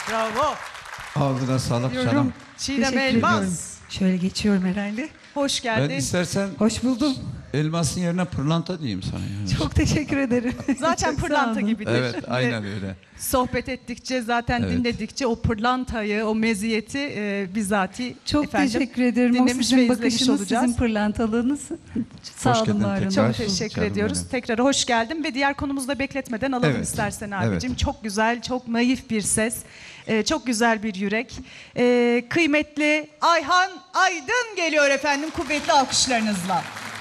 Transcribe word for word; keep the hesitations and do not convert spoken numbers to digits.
Bravo. Ağzına sağlık Diyorum. canım. Çiğdem Teşekkür Elmas. ediyorum. Şöyle geçiyorum herhalde. Hoş Ben geldin. istersen Hoş buldum. elmasın yerine pırlanta diyeyim sana. Yani. Çok teşekkür ederim. Zaten Çok sağ pırlanta olun. gibidir. Evet, Ve aynen öyle. Sohbet ettikçe, zaten Evet. dinledikçe o pırlantayı, o meziyeti e, bizzati Çok efendim, teşekkür ederim. O dinlemiş ve sizin izlemiş bakışınız, olacağız. sizin pırlantalığınız. Sağ olun, geldin var olun. tekrar. Çok teşekkür Canım ediyoruz. benim. Tekrar hoş geldin ve diğer konumuzu da bekletmeden alalım Evet, istersen abicim. evet. Çok güzel, çok naif bir ses, e, çok güzel bir yürek. E, kıymetli Ayhan Aydın geliyor efendim, kuvvetli alkışlarınızla.